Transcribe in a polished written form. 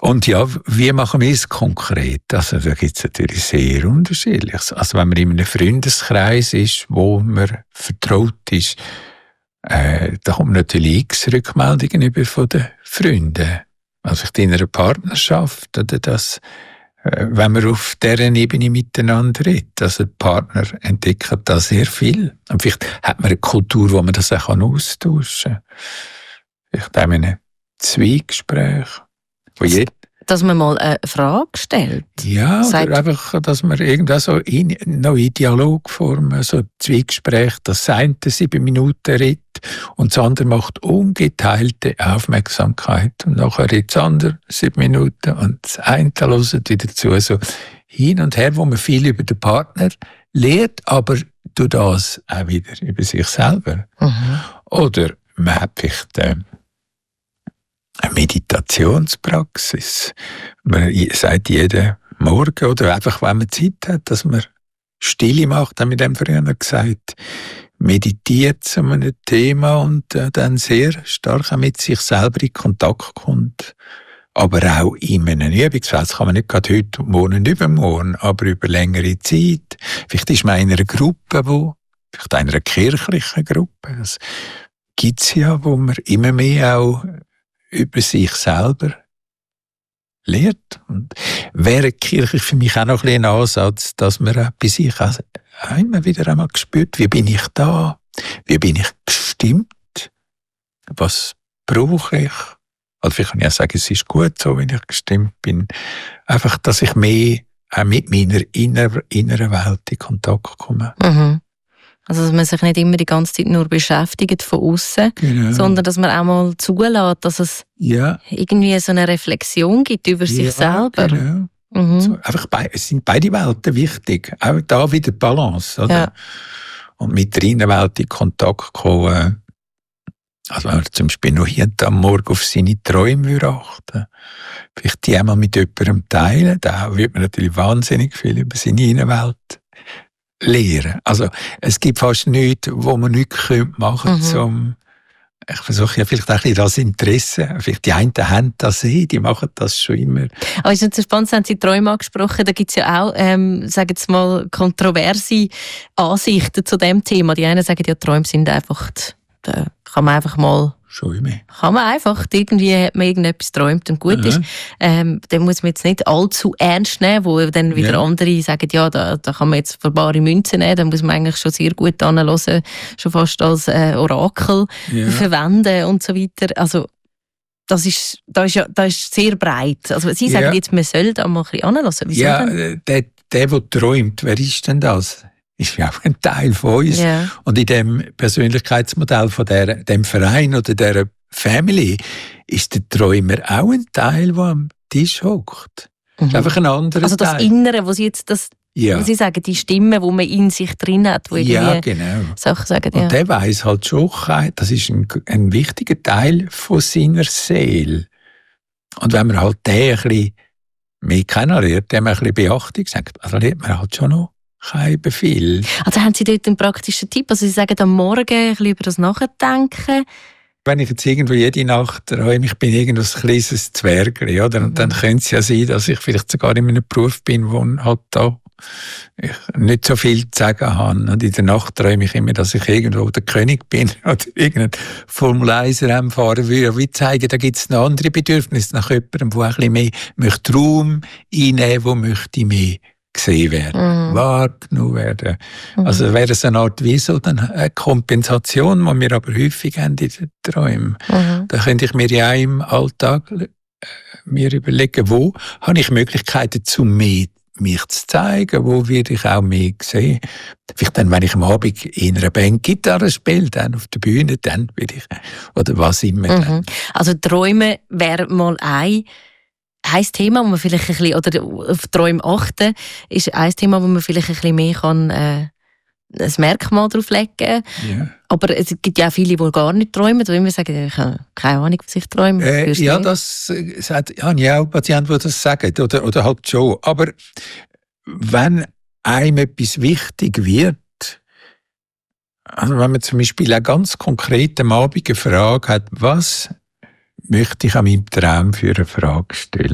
Und ja, wie machen wir es konkret? Also da gibt es natürlich sehr unterschiedliches. Also wenn man in einem Freundeskreis ist, wo man vertraut ist, da kommt natürlich x Rückmeldungen über von den Freunden. Also in einer Partnerschaft oder das, wenn man auf dieser Ebene miteinander redet. Also der Partner entdeckt da sehr viel. Und vielleicht hat man eine Kultur, wo man das auch austauschen kann. Vielleicht auch in einem Zwiegespräch. Dass man mal eine Frage stellt. Ja, oder einfach, dass man irgendwann so noch in Dialogform, so Zwiegespräch, das eine 7 Minuten redet und das andere macht ungeteilte Aufmerksamkeit. Und nachher redet das andere 7 Minuten und das eine hört wieder zu. So hin und her, wo man viel über den Partner lernt, aber durch das auch wieder über sich selber. Mhm. Oder man hat vielleicht eine Meditationspraxis. Man sagt jeden Morgen oder einfach, wenn man Zeit hat, dass man Stille macht, haben wir dem früher gesagt, meditiert zu einem Thema und dann sehr stark auch mit sich selber in Kontakt kommt. Aber auch in einem Übungsfeld. Das kann man nicht gerade heute, morgen und übermorgen, aber über längere Zeit. Vielleicht ist man in einer Gruppe, vielleicht in einer kirchlichen Gruppe. Das gibt's ja, wo man immer mehr auch über sich selber lernt. Und wäre kirchlich für mich auch noch ein bisschen ein Ansatz, dass man auch bei sich auch immer wieder einmal spürt, wie bin ich da? Wie bin ich gestimmt? Was brauche ich? Also vielleicht kann ich auch sagen, es ist gut so, wenn ich gestimmt bin. Einfach, dass ich mehr auch mit meiner inneren Welt in Kontakt komme. Mhm. Also, dass man sich nicht immer die ganze Zeit nur beschäftigt von außen, genau, sondern dass man auch mal zulässt, dass es irgendwie so eine Reflexion gibt über sich selber. Genau. Mhm. So, einfach es sind beide Welten wichtig. Auch da wieder Balance, oder? Ja. Und mit der Innenwelt in Kontakt kommen. Also, wenn man zum Beispiel noch hier am Morgen auf seine Träume achten, vielleicht die einmal mit jemandem teilen, da wird man natürlich wahnsinnig viel über seine Innenwelt lehren. Also, es gibt fast nichts, wo man nichts machen könnte, ich versuche ja vielleicht auch ein bisschen das Interesse, vielleicht die einen haben das die machen das schon immer. Aber es ist jetzt spannend, Sie haben die Träume angesprochen, da gibt es ja auch, sagen wir mal, kontroverse Ansichten zu dem Thema. Die einen sagen, ja, Träume sind einfach, da kann man einfach mal kann man einfach, irgendwie hat man irgendetwas träumt und gut ist. Dann muss man jetzt nicht allzu ernst nehmen, wo dann wieder andere sagen, ja, da kann man jetzt für bare Münzen nehmen, da muss man eigentlich schon sehr gut anhören, schon fast als Orakel verwenden und so weiter. Also, das ist sehr breit. Also, Sie sagen jetzt, man soll da mal ein bisschen anhören. Wieso denn? Der träumt, wer ist denn das? Ist ja auch ein Teil von uns. Yeah. Und in dem Persönlichkeitsmodell von dem Verein oder der Family ist der Träumer auch ein Teil, der am Tisch hockt. Das ist einfach ein anderer Also das Teil. Innere, wo Sie jetzt was Sie sagen, die Stimme, die man in sich drin hat, wo genau. Sachen sagen. Und der weiss halt schon, das ist ein wichtiger Teil von seiner Seele. Und wenn man halt den ein bisschen mehr kennenlernt, dem ein bisschen Beachtung sagt, also lernt man halt schon noch kein Befehl. Also haben Sie dort einen praktischen Tipp? Also Sie sagen am Morgen ein bisschen über das Nachdenken. Wenn ich jetzt irgendwo jede Nacht träume, ich bin irgendwo ein kleines Zwergli, oder? Und dann könnte es ja sein, dass ich vielleicht sogar in einem Beruf bin, wo halt da ich nicht so viel zu sagen habe. Und in der Nacht träume ich immer, dass ich irgendwo der König bin oder irgendein Formel-1-Rennen fahren würde. Wie zeigen, da gibt es noch andere Bedürfnisse nach jemandem, der ein bisschen mehr möchte Raum einnehmen, der möchte mehr gesehen werden, wahrgenommen werden. Also wäre es eine Art wie so eine Kompensation, die wir aber häufig haben in den Träumen. Da könnte ich mir ja auch im Alltag mir überlegen, wo habe ich Möglichkeiten, mich zu zeigen, wo werde ich auch mehr sehen. Vielleicht dann, wenn ich am Abend in einer Band Gitarre spiele, dann auf der Bühne, dann will ich, oder was immer. Dann. Also Träume wäre mal ein Thema, wo man vielleicht ein bisschen, oder auf Träume achten, ist ein Thema, wo man vielleicht ein bisschen mehr kann, ein Merkmal drauf legen. Yeah. Aber es gibt ja auch viele, die gar nicht träumen, die immer sagen, ich habe keine Ahnung, was ich träume. Ja, das sagt, ja, ich auch Patienten, die das sagen, oder halt schon. Aber wenn einem etwas wichtig wird, also wenn man zum Beispiel auch ganz konkret am Abend eine Frage hat, was möchte ich an meinem Traum für eine Frage stellen?